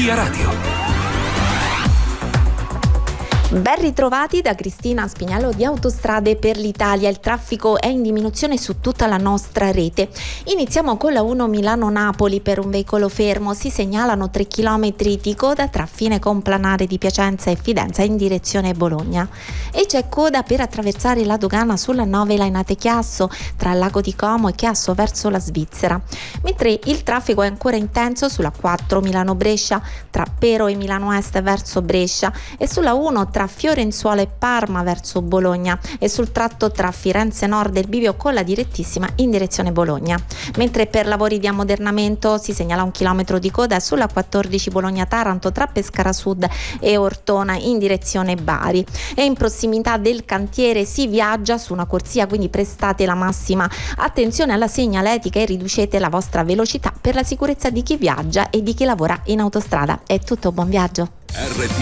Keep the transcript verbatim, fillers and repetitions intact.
Via Radio. Ben ritrovati da Cristina Spinello di Autostrade per l'Italia. Il traffico è in diminuzione su tutta la nostra rete. Iniziamo con la uno Milano-Napoli. Per un veicolo fermo si segnalano tre chilometri di coda tra fine complanare di Piacenza e Fidenza in direzione Bologna. E c'è coda per attraversare la dogana sulla nove Lainate-Chiasso tra Lago di Como e Chiasso verso la Svizzera. Mentre il traffico è ancora intenso sulla quattro Milano-Brescia tra Pero e Milano Est verso Brescia e sulla uno tra Fiorenzuola e Parma verso Bologna e sul tratto tra Firenze Nord e il bivio con la direttissima in direzione Bologna. Mentre per lavori di ammodernamento si segnala un chilometro di coda sulla quattordici Bologna-Taranto tra Pescara Sud e Ortona in direzione Bari. E in prossimità del cantiere si viaggia su una corsia, quindi prestate la massima attenzione alla segnaletica e riducete la vostra velocità per la sicurezza di chi viaggia e di chi lavora in autostrada. È tutto, buon viaggio. R T